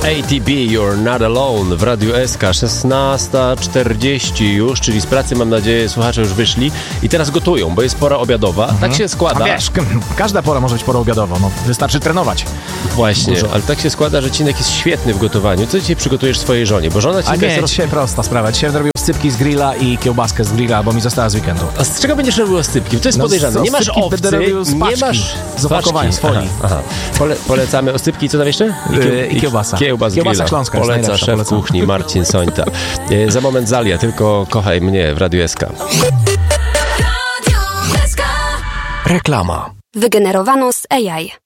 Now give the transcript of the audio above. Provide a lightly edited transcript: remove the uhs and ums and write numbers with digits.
ATB, You're Not Alone w Radiu SK, 16:40 już, czyli z pracy, mam nadzieję, słuchacze już wyszli i teraz gotują, bo jest pora obiadowa. Tak się składa. A wiesz, każda pora może być porą obiadową, no wystarczy trenować. Właśnie, ale tak się składa, że Cinek jest świetny w gotowaniu. Co dzisiaj przygotujesz swojej żonie? Bo żona Cinka jest... dzisiaj prosta sprawa. Dzisiaj zrobił scypki z grilla i kiełbaskę z grilla, bo mi została z weekendu. A z czego będziesz robił scypki? To jest podejrzane. Nie masz owcy, nie masz... Z opakowania, z folii. Aha. Polecamy oscypki i co tam jeszcze? I kiełbasa. Kiełbasa śląska. Poleca szef kuchni Marcin Sońta. Za moment Zalia, tylko kochaj mnie w Radiu SK. Reklama. Wygenerowano z AI.